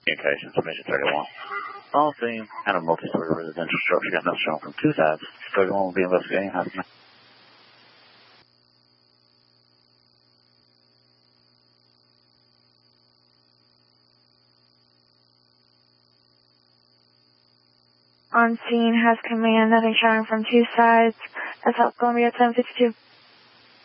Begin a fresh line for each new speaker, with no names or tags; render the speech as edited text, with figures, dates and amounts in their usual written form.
Communications, Mission 31. On scene, kind of multi-story residential structure, got nothing shown from two sides. 31 will be investigating. How can I?
On scene has command, nothing showing from two sides. That's South Columbia 1052.